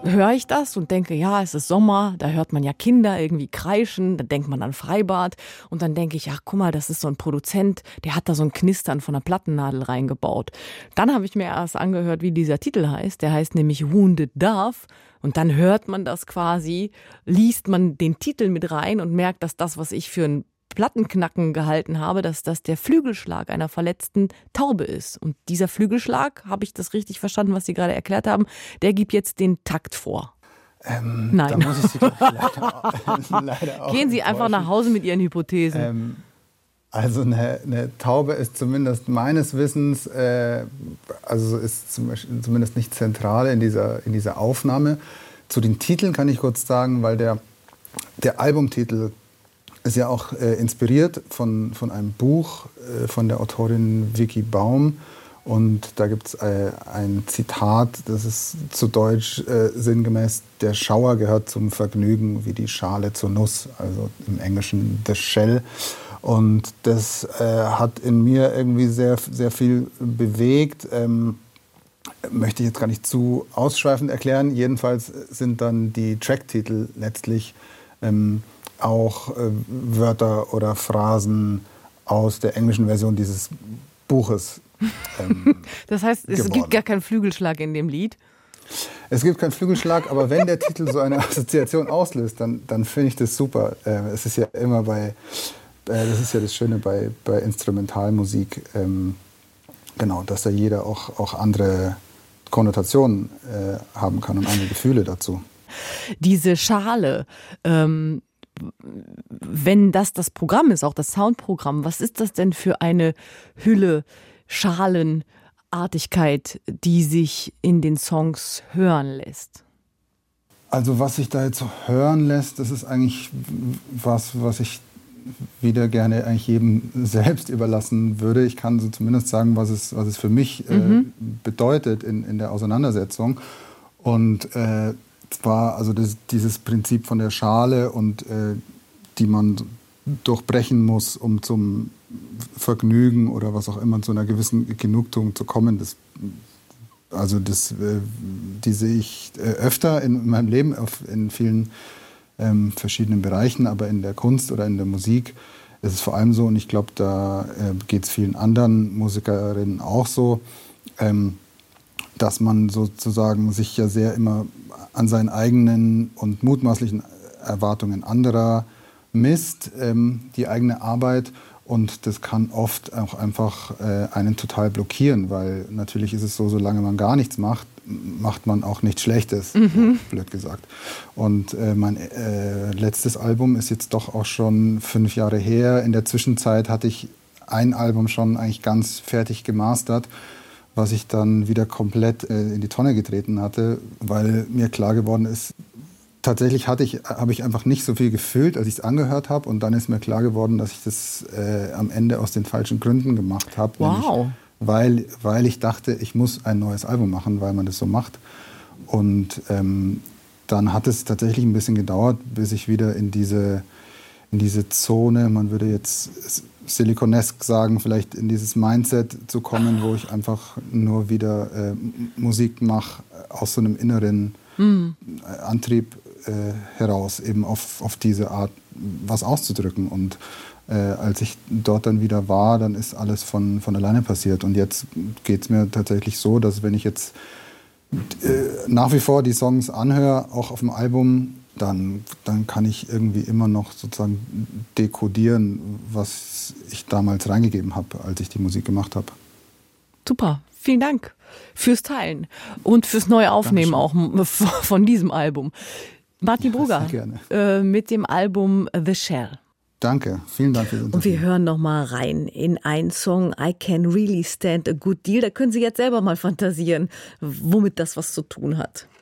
höre ich das und denke, ja, es ist Sommer, da hört man ja Kinder irgendwie kreischen, dann denkt man an Freibad und dann denke ich, ach guck mal, das ist so ein Produzent, der hat da so ein Knistern von einer Plattennadel reingebaut. Dann habe ich mir erst angehört, wie dieser Titel heißt, der heißt nämlich Wounded Dove und dann hört man das quasi, liest man den Titel mit rein und merkt, dass das, was ich für ein Plattenknacken gehalten habe, dass das der Flügelschlag einer verletzten Taube ist. Und dieser Flügelschlag, habe ich das richtig verstanden, was Sie gerade erklärt haben, der gibt jetzt den Takt vor. Nein. Da muss ich Sie leider auch Gehen Sie einfach nach Hause mit Ihren Hypothesen. Also eine Taube ist zumindest meines Wissens, also ist zumindest nicht zentral in dieser Aufnahme. Zu den Titeln kann ich kurz sagen, weil der Albumtitel ist ja auch inspiriert von einem Buch von der Autorin Vicky Baum. Und da gibt es ein Zitat, das ist zu Deutsch sinngemäß, der Schauer gehört zum Vergnügen wie die Schale zur Nuss, also im Englischen the shell. Und das hat in mir irgendwie sehr, sehr viel bewegt. Möchte ich jetzt gar nicht zu ausschweifend erklären. Jedenfalls sind dann die Tracktitel letztlich auch Wörter oder Phrasen aus der englischen Version dieses Buches. Das heißt, es gibt gar keinen Flügelschlag in dem Lied? Es gibt keinen Flügelschlag, aber wenn der Titel so eine Assoziation auslöst, dann finde ich das super. Es ist ja immer das ist ja das Schöne bei Instrumentalmusik, genau, dass da jeder auch andere Konnotationen haben kann und andere Gefühle dazu. Diese Schale, wenn das Programm ist, auch das Soundprogramm, was ist das denn für eine Hülle, Schalenartigkeit, die sich in den Songs hören lässt? Also was sich da jetzt so hören lässt, das ist eigentlich was ich wieder gerne eigentlich jedem selbst überlassen würde. Ich kann so zumindest sagen, was es für mich bedeutet in der Auseinandersetzung. Und zwar also dieses Prinzip von der Schale und die man durchbrechen muss, um zum Vergnügen oder was auch immer, zu einer gewissen Genugtuung zu kommen. Die sehe ich öfter in meinem Leben in vielen verschiedenen Bereichen, aber in der Kunst oder in der Musik ist es vor allem so, und ich glaube, da geht es vielen anderen Musikerinnen auch so, dass man sozusagen sich ja sehr immer an seinen eigenen und mutmaßlichen Erwartungen anderer misst, die eigene Arbeit. Und das kann oft auch einfach einen total blockieren, weil natürlich ist es so, solange man gar nichts macht, macht man auch nichts Schlechtes, blöd gesagt. Und mein letztes Album ist jetzt doch auch schon 5 Jahre her. In der Zwischenzeit hatte ich ein Album schon eigentlich ganz fertig gemastert, was ich dann wieder komplett in die Tonne getreten hatte, weil mir klar geworden ist, tatsächlich habe ich einfach nicht so viel gefühlt, als ich es angehört habe. Und dann ist mir klar geworden, dass ich das am Ende aus den falschen Gründen gemacht habe. Wow. Weil ich dachte, ich muss ein neues Album machen, weil man das so macht. Und dann hat es tatsächlich ein bisschen gedauert, bis ich wieder in diese Zone, man würde jetzt Silikonesk sagen, vielleicht in dieses Mindset zu kommen, wo ich einfach nur wieder Musik mache aus so einem inneren Antrieb heraus, eben auf diese Art was auszudrücken. Und als ich dort dann wieder war, dann ist alles von alleine passiert. Und jetzt geht es mir tatsächlich so, dass wenn ich jetzt nach wie vor die Songs anhöre, auch auf dem Album, dann kann ich irgendwie immer noch sozusagen dekodieren, was ich damals reingegeben habe, als ich die Musik gemacht habe. Super, vielen Dank fürs Teilen und fürs neue Aufnehmen auch von diesem Album. Martin Brugger mit dem Album The Shell. Danke, vielen Dank für das Interview. Und wir hören noch mal rein in einen Song, I Can Really Stand a Good Deal. Da können Sie jetzt selber mal fantasieren, womit das was zu tun hat.